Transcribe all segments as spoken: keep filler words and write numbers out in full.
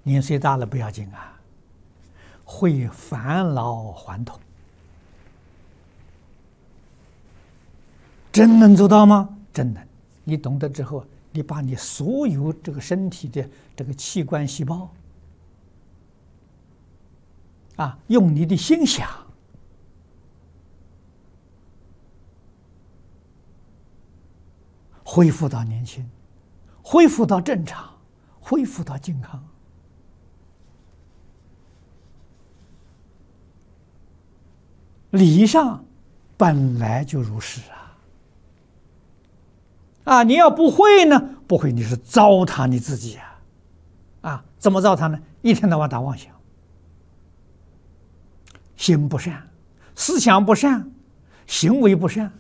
年岁大了不要紧啊，会返老还童，真能做到吗？真能。你懂得之后，你把你所有这个身体的这个器官细胞啊，用你的心想，恢复到年轻，恢复到正常，恢复到健康。理上本来就如是啊！啊，你要不会呢？不会，你是糟蹋你自己啊！啊，怎么糟蹋呢？一天到晚打妄想，心不善，思想不善，行为不善，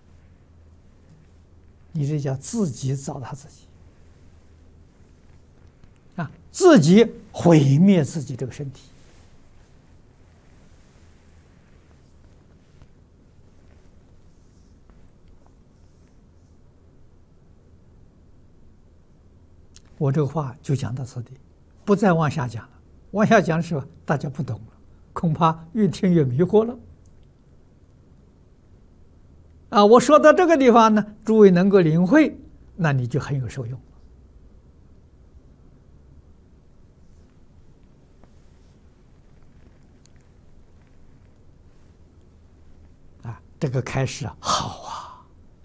你这叫自己糟蹋自己啊！自己毁灭自己这个身体。我这个话就讲到此地，不再往下讲了。往下讲的时候，大家不懂了，恐怕越听越迷惑了。啊，我说到这个地方呢，诸位能够领会，那你就很有受用。啊，这个开始好啊，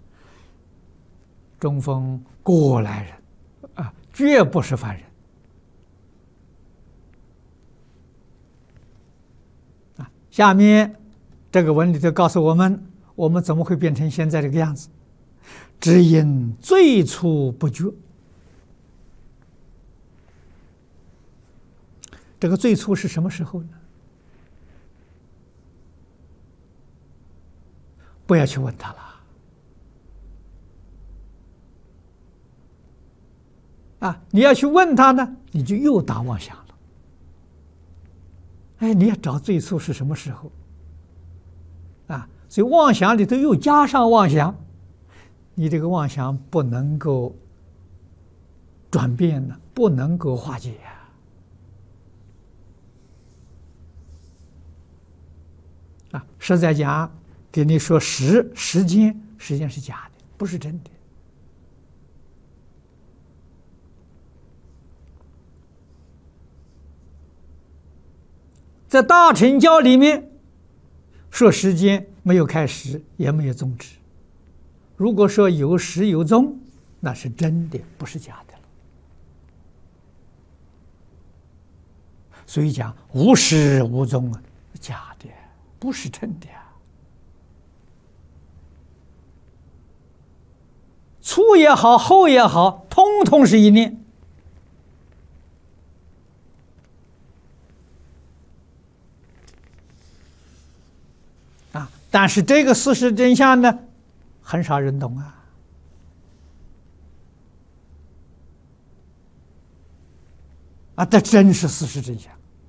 中峰过来人。啊，绝不是凡人啊！下面这个文里头告诉我们，我们怎么会变成现在这个样子？只因最初不觉。这个最初是什么时候呢？不要去问他了。啊，你要去问他呢，你就又打妄想了。哎，你要找最初是什么时候？啊，所以妄想里头又加上妄想，你这个妄想不能够转变呢，不能够化解呀。啊，实在讲，给你说时时间，时间是假的，不是真的。在大乘教里面说时间没有开始，也没有终止。如果说有始有终，那是真的，不是假的了。所以讲无始无终啊，假的，不是真的啊。初也好，后也好，通通是一念。啊！但是这个事实真相呢，很少人懂啊。啊，这真是事实真相。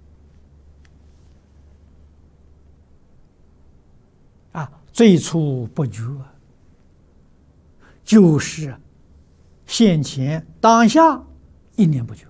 啊，最初不觉，就是现前当下一念不觉。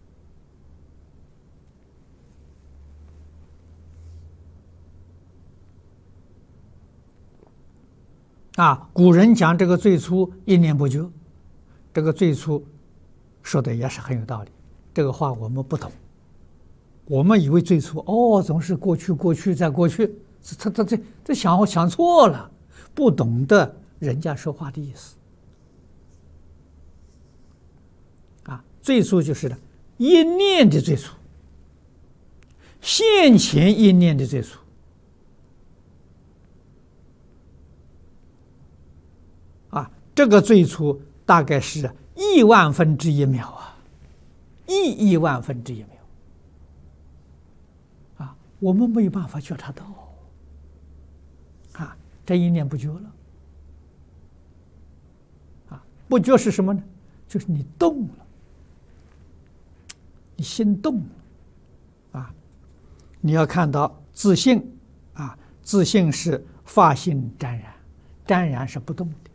啊，古人讲这个最初一念不觉，这个最初说的也是很有道理。这个话我们不懂，我们以为最初哦，总是过去，过去再过去，他他这这想想错了，不懂得人家说话的意思。啊，最初就是的一念的最初，现前一念的最初。这个最初大概是亿万分之一秒啊，亿亿万分之一秒啊，我们没有办法觉察到啊，这一念不觉了啊，不觉是什么呢？就是你动了，你心动了啊，你要看到自性啊，自性是法性沾染，沾染是不动的。